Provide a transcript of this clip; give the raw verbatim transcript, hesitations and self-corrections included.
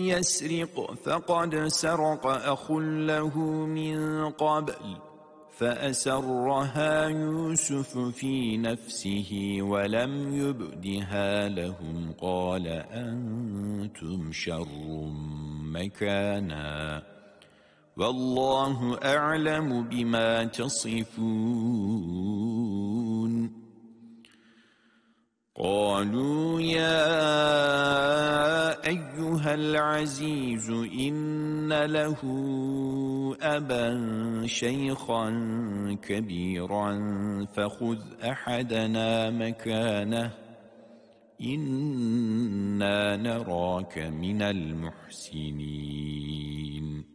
يسرق فقد سرق أخ له من قبل فأسرها يوسف في نفسه ولم يبدها لهم قال أنتم شر مكانا والله أعلم بما تصفون قالوا يا أيها العزيز إن له أبا شيخا كبيرا فخذ أحدنا مكانه إنا نراك من المحسنين